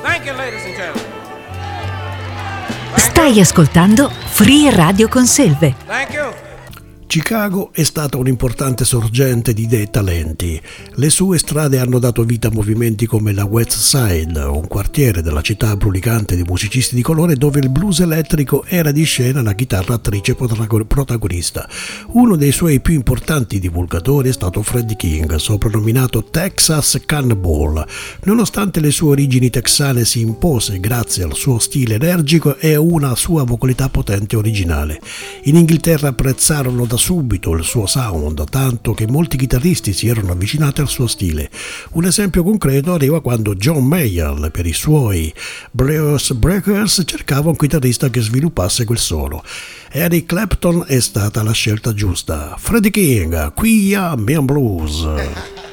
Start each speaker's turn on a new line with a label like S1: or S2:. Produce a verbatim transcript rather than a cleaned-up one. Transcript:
S1: Thank you, ladies and gentlemen.
S2: Stai ascoltando Free Radio Conselve.
S1: Thank you.
S3: Chicago è stata un'importante sorgente di idee e talenti. Le sue strade hanno dato vita a movimenti come la West Side, un quartiere della città brulicante di musicisti di colore dove il blues elettrico era di scena la chitarra attrice protagonista. Uno dei suoi più importanti divulgatori è stato Freddie King, soprannominato Texas Cannonball. Nonostante le sue origini texane, si impose grazie al suo stile energico e a una sua vocalità potente e originale. In Inghilterra apprezzarono da subito il suo sound, tanto che molti chitarristi si erano avvicinati al suo stile. Un esempio concreto arriva quando John Mayall, per i suoi Blues Breakers, cercava un chitarrista che sviluppasse quel suono. Eric Clapton è stata la scelta giusta. Freddie King, qui a Man Blues.